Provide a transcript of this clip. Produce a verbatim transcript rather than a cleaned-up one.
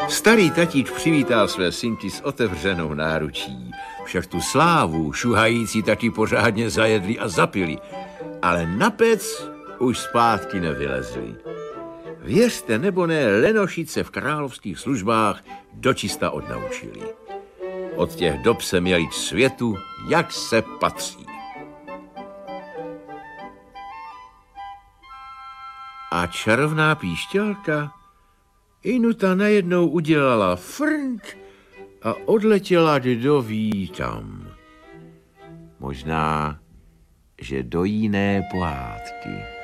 Starý tatíč přivítal své synky s otevřenou náručí. Však tu slávu šuhající taky pořádně zajedli a zapili, ale na pec už zpátky nevylezli. Věřte nebo ne, lenošit se v královských službách dočista odnaučili. Od těch dob se měli k světu, jak se patří. A čarovná píšťalka Inuta najednou udělala frnk a odletěla kdo ví tam. Možná, že do jiné pohádky.